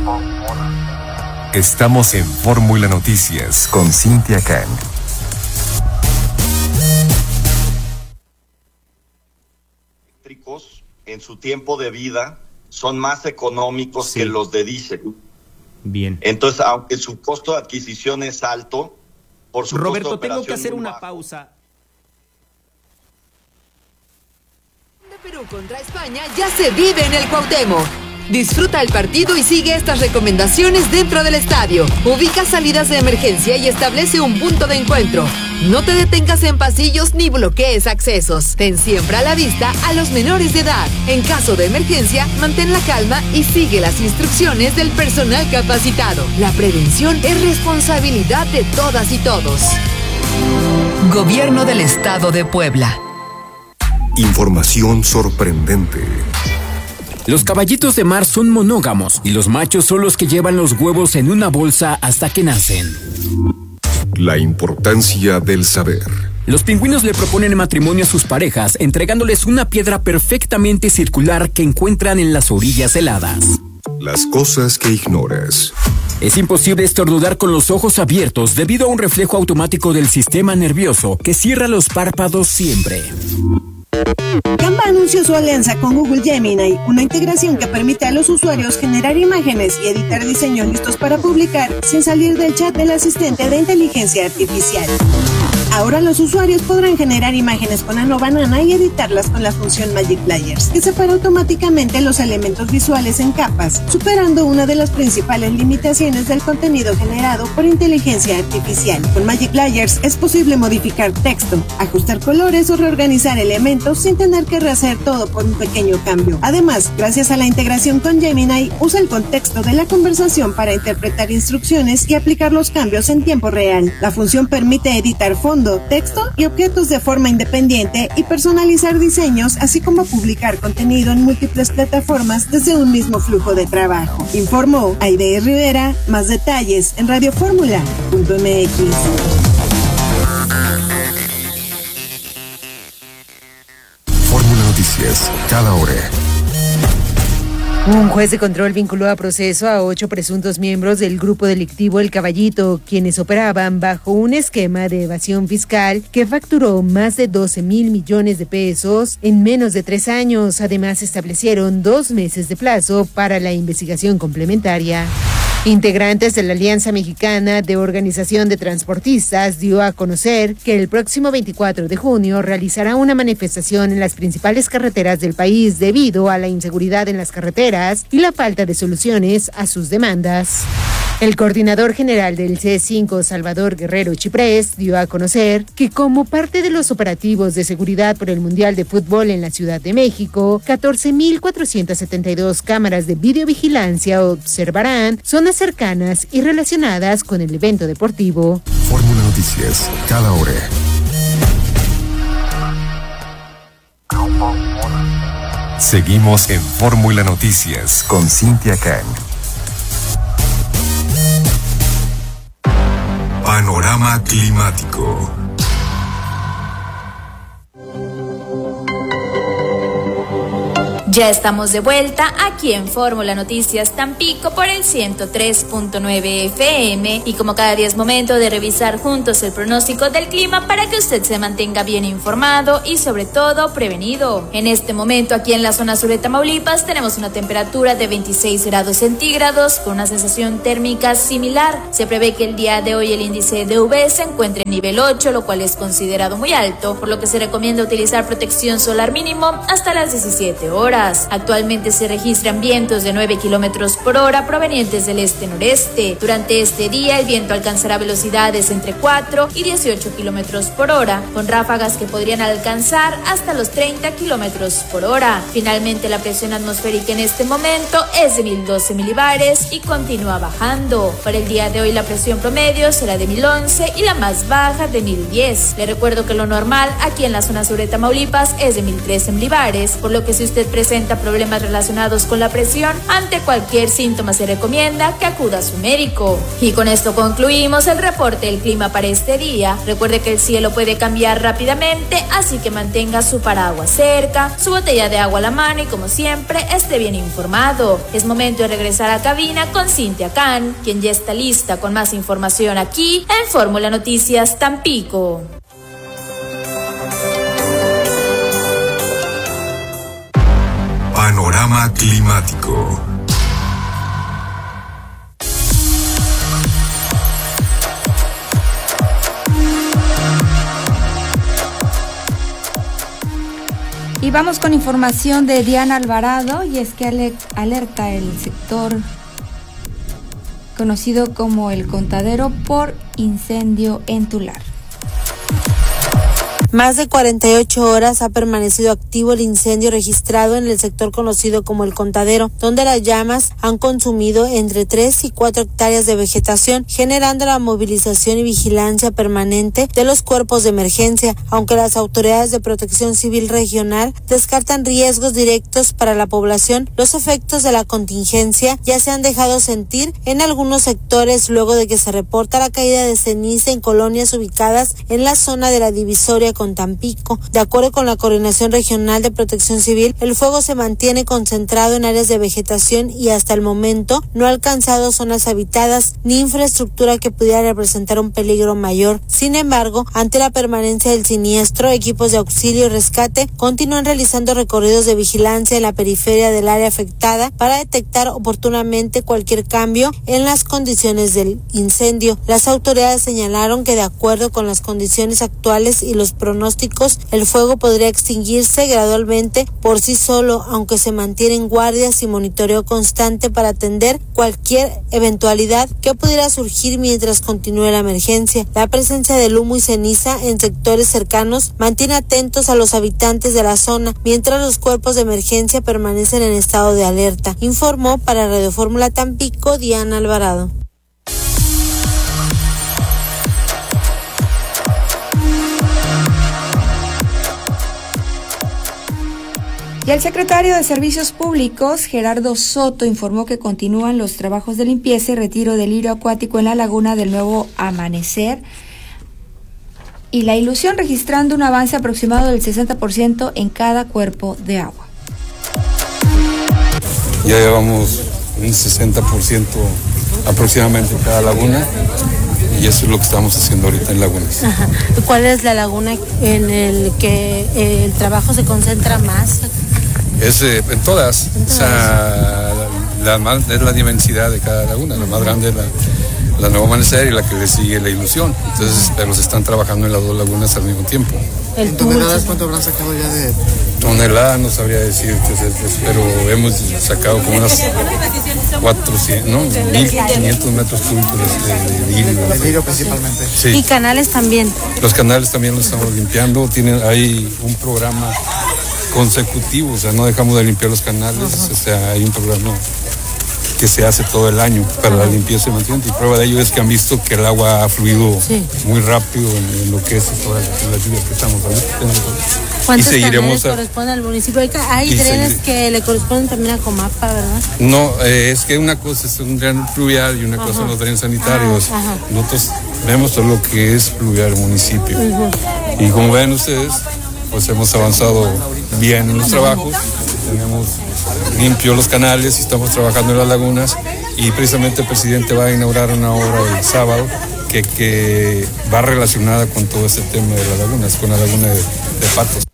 Estamos en Fórmula Noticias con Cintia Kang. Eléctricos en su tiempo de vida son más económicos que los de diésel. Bien. Entonces, aunque su costo de adquisición es alto, por su Roberto, costo de tengo que operación hacer muy una bajo. pausa. De Perú contra España ya se vive en el Cuauhtémoc. Disfruta el partido y sigue estas recomendaciones dentro del estadio. Ubica salidas de emergencia y establece un punto de encuentro. No te detengas en pasillos ni bloquees accesos. Ten siempre a la vista a los menores de edad. En caso de emergencia, mantén la calma y sigue las instrucciones del personal capacitado. La prevención es responsabilidad de todas y todos. Gobierno del Estado de Puebla. Información sorprendente. Los caballitos de mar son monógamos y los machos son los que llevan los huevos en una bolsa hasta que nacen. La importancia del saber. Los pingüinos le proponen matrimonio a sus parejas entregándoles una piedra perfectamente circular que encuentran en las orillas heladas. Las cosas que ignoras. Es imposible estornudar con los ojos abiertos debido a un reflejo automático del sistema nervioso que cierra los párpados siempre. Canva anunció su alianza con Google Gemini, una integración que permite a los usuarios generar imágenes y editar diseños listos para publicar sin salir del chat del asistente de inteligencia artificial. Ahora los usuarios podrán generar imágenes con Ano Banana y editarlas con la función Magic Layers, que separa automáticamente los elementos visuales en capas, superando una de las principales limitaciones del contenido generado por inteligencia artificial. Con Magic Layers es posible modificar texto, ajustar colores o reorganizar elementos sin tener que rehacer todo por un pequeño cambio. Además, gracias a la integración con Gemini, usa el contexto de la conversación para interpretar instrucciones y aplicar los cambios en tiempo real. La función permite editar fondo, texto y objetos de forma independiente y personalizar diseños, así como publicar contenido en múltiples plataformas desde un mismo flujo de trabajo. Informó Aide Rivera. Más detalles en radioformula.mx. Fórmula Noticias, cada hora. Un juez de control vinculó a proceso a 8 presuntos miembros del grupo delictivo El Caballito, quienes operaban bajo un esquema de evasión fiscal que facturó más de 12,000 millones de pesos en menos de 3 años. Además, establecieron 2 meses de plazo para la investigación complementaria. Integrantes de la Alianza Mexicana de Organización de Transportistas dio a conocer que el próximo 24 de junio realizará una manifestación en las principales carreteras del país debido a la inseguridad en las carreteras y la falta de soluciones a sus demandas. El coordinador general del C5, Salvador Guerrero Chiprés, dio a conocer que como parte de los operativos de seguridad por el Mundial de Fútbol en la Ciudad de México, 14,472 cámaras de videovigilancia observarán zonas cercanas y relacionadas con el evento deportivo. Fórmula Noticias, cada hora. Seguimos en Fórmula Noticias con Cintia Kang. Panorama climático. Ya estamos de vuelta aquí en Fórmula Noticias Tampico por el 103.9 FM y como cada día es momento de revisar juntos el pronóstico del clima para que usted se mantenga bien informado y sobre todo prevenido. En este momento aquí en la zona sur de Tamaulipas tenemos una temperatura de 26 grados centígrados con una sensación térmica similar. Se prevé que el día de hoy el índice de UV se encuentre en nivel 8, lo cual es considerado muy alto, por lo que se recomienda utilizar protección solar mínimo hasta las 17 horas. Actualmente se registran vientos de 9 kilómetros por hora provenientes del este-noreste. Durante este día el viento alcanzará velocidades entre 4 y 18 kilómetros por hora, con ráfagas que podrían alcanzar hasta los 30 kilómetros por hora. Finalmente la presión atmosférica en este momento es de 1012 milibares y continúa bajando. Para el día de hoy la presión promedio será de 1011 y la más baja de 1010. Le recuerdo que lo normal aquí en la zona sur de Tamaulipas es de 1013 milibares, por lo que si usted presenta presenta problemas relacionados con la presión, ante cualquier síntoma se recomienda que acuda a su médico. Y con esto concluimos el reporte del clima para este día. Recuerde que el cielo puede cambiar rápidamente, así que mantenga su paraguas cerca, su botella de agua a la mano y, como siempre, esté bien informado. Es momento de regresar a cabina con Cintia Can, quien ya está lista con más información aquí en Fórmula Noticias Tampico. Panorama climático. Y vamos con información de Diana Alvarado, y es que alerta el sector conocido como El Contadero por incendio en Tular. Más de 48 horas ha permanecido activo el incendio registrado en el sector conocido como El Contadero, donde las llamas han consumido entre 3 y 4 hectáreas de vegetación, generando la movilización y vigilancia permanente de los cuerpos de emergencia, aunque las autoridades de Protección Civil Regional descartan riesgos directos para la población. Los efectos de la contingencia ya se han dejado sentir en algunos sectores luego de que se reporta la caída de ceniza en colonias ubicadas en la zona de la divisoria con Tampico. De acuerdo con la Coordinación Regional de Protección Civil, el fuego se mantiene concentrado en áreas de vegetación y hasta el momento no ha alcanzado zonas habitadas ni infraestructura que pudiera representar un peligro mayor. Sin embargo, ante la permanencia del siniestro, equipos de auxilio y rescate continúan realizando recorridos de vigilancia en la periferia del área afectada para detectar oportunamente cualquier cambio en las condiciones del incendio. Las autoridades señalaron que de acuerdo con las condiciones actuales y los pronósticos, el fuego podría extinguirse gradualmente por sí solo, aunque se mantienen guardias y monitoreo constante para atender cualquier eventualidad que pudiera surgir mientras continúe la emergencia. La presencia del humo y ceniza en sectores cercanos mantiene atentos a los habitantes de la zona, mientras los cuerpos de emergencia permanecen en estado de alerta, informó para Radio Fórmula Tampico Diana Alvarado. Y el secretario de Servicios Públicos, Gerardo Soto, informó que continúan los trabajos de limpieza y retiro del lirio acuático en la laguna del Nuevo Amanecer y La Ilusión, registrando un avance aproximado del 60% en cada cuerpo de agua. Ya llevamos un 60% aproximadamente en cada laguna, y eso es lo que estamos haciendo ahorita en lagunas. Ajá. ¿Cuál es la laguna en el que el trabajo se concentra más? Es en todas. O sea, es la diversidad de cada laguna. La más grande es la Nuevo Amanecer y la que le sigue La Ilusión. Entonces, pero se están trabajando en las dos lagunas al mismo tiempo. ¿En toneladas cuánto habrán sacado ya de...? Toneladas no sabría decir, pero hemos sacado como unas 400, ¿no? 1.500 metros cúbicos de lirio. De lirio principalmente. Sí. Y canales también. Los canales también los estamos limpiando. Hay un programa consecutivo, o sea, no dejamos de limpiar los canales. O sea, hay un programa que se hace todo el año para la limpieza y mantenimiento, y prueba de ello es que han visto que el agua ha fluido muy rápido en lo que es todas las lluvias que estamos hablando. ¿Cuántos canales corresponden al municipio? Hay drenes que le corresponden también a Comapa, ¿verdad? No, es que una cosa es un dren pluvial y una cosa son los drenes sanitarios. Nosotros vemos todo lo que es pluvial el municipio. Y como ven ustedes, pues hemos avanzado bien en los trabajos. Tenemos limpio los canales y estamos trabajando en las lagunas, y precisamente el presidente va a inaugurar una obra el sábado que va relacionada con todo este tema de las lagunas, con la laguna de Patos.